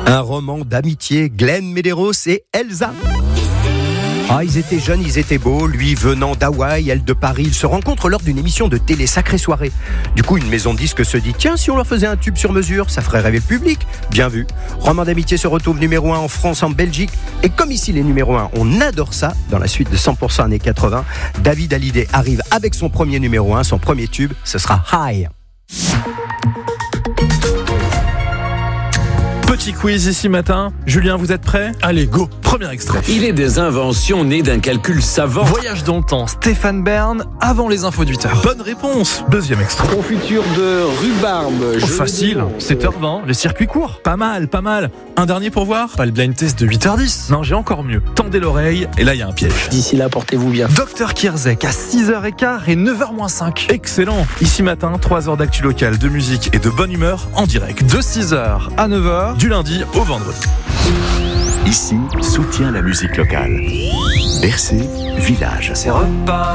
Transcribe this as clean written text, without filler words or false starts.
Un roman d'amitié, Glenn Medeiros et Elsa. Ah, ils étaient jeunes, ils étaient beaux, lui venant d'Hawaï, elle de Paris. Ils se rencontrent lors d'une émission de télé, Sacrée Soirée. Du coup, une maison de disques se dit, tiens, si on leur faisait un tube sur mesure, ça ferait rêver le public. Bien vu. Roman d'amitié se retrouve numéro 1 en France, en Belgique. Et comme ici, les numéros 1, on adore ça. Dans la suite de 100% années 80, David Hallyday arrive avec son premier numéro 1, son premier tube, ce sera High. Petit quiz ici matin. Julien, vous êtes prêts ? Allez, go. Premier extrait. Il est des inventions nées d'un calcul savant. Voyage dans le temps. Stéphane Bern, avant les infos de 8h. Bonne réponse. Deuxième extrait. Confiture de rhubarbe. Facile. 7h20, les circuits courts. Pas mal, pas mal. Un dernier pour voir ? Pas le blind test de 8h10. Non, j'ai encore mieux. Tendez l'oreille, et là, il y a un piège. D'ici là, portez-vous bien. Dr Kirzek à 6h15 et 9h-5. Excellent. Ici matin, 3 heures d'actu locale, de musique et de bonne humeur en direct. De 6h à 9h, du lundi au vendredi. Ici, soutient la musique locale. Bercé, village. C'est repas.